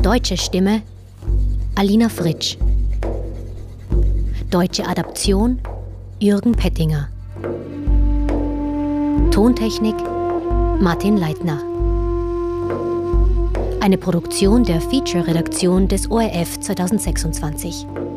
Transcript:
Deutsche Stimme Alina Fritsch. Deutsche Adaption Jürgen Pettinger. Tontechnik Martin Leitner. Eine Produktion der Feature-Redaktion des ORF 2026.